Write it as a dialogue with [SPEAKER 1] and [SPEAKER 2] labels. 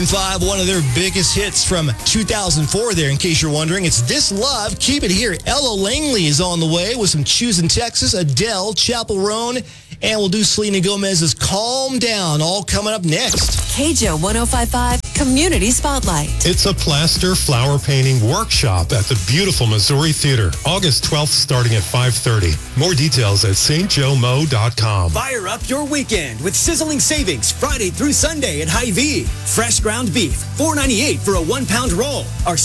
[SPEAKER 1] 5, one of their biggest hits from 2004 there, in case you're wondering. It's This Love, Keep It Here. Ella Langley is on the way with some Choosing Texas, Adele, Chappell Roan, and we'll do Selena Gomez's Calm Down, all coming up next.
[SPEAKER 2] KJO 105.5 Community Spotlight.
[SPEAKER 3] It's a plaster flower painting workshop at the beautiful Missouri Theater, August 12th, starting at 5:30. More details at stjomo.com.
[SPEAKER 4] Fire up your weekend with sizzling savings Friday through Sunday at Hy-Vee. Fresh ground beef, $4.98 for a 1-pound roll. Our